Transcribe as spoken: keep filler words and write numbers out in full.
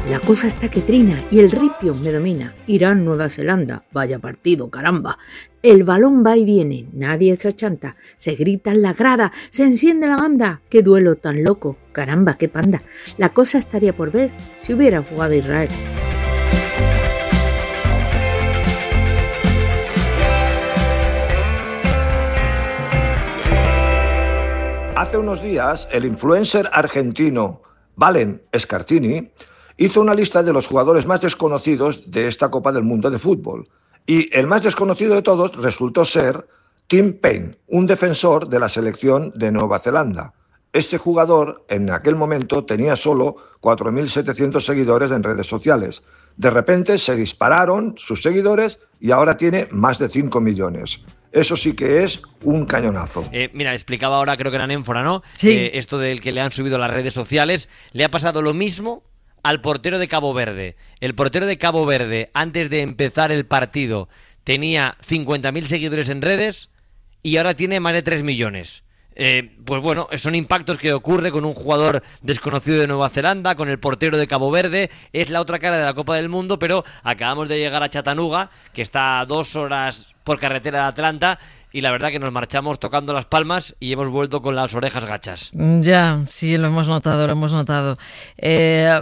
La cosa está que trina y el ripio me domina. Irán, Nueva Zelanda, vaya partido, caramba. El balón va y viene, nadie se achanta. Se grita en la grada, se enciende la banda. ¡Qué duelo tan loco! Caramba, qué panda. La cosa estaría por ver si hubiera jugado Israel. Hace unos días, el influencer argentino Valen Scartini hizo una lista de los jugadores más desconocidos de esta Copa del Mundo de fútbol. Y el más desconocido de todos resultó ser Tim Paine, un defensor de la selección de Nueva Zelanda. Este jugador, en aquel momento, tenía solo cuatro mil setecientos seguidores en redes sociales. De repente se dispararon sus seguidores y ahora tiene más de cinco millones. Eso sí que es un cañonazo. Eh, mira, explicaba ahora, creo que era Nénfora, ¿no? Sí. Eh, esto del que le han subido las redes sociales. Le ha pasado lo mismo al portero de Cabo Verde. El portero de Cabo Verde, antes de empezar el partido, tenía cincuenta mil seguidores en redes y ahora tiene más de tres millones. Eh, pues bueno, son impactos que ocurre con un jugador desconocido de Nueva Zelanda, con el portero de Cabo Verde. Es la otra cara de la Copa del Mundo, pero acabamos de llegar a Chattanooga, que está a dos horas por carretera de Atlanta, y la verdad que nos marchamos tocando las palmas y hemos vuelto con las orejas gachas. Ya, sí, lo hemos notado, lo hemos notado. Eh,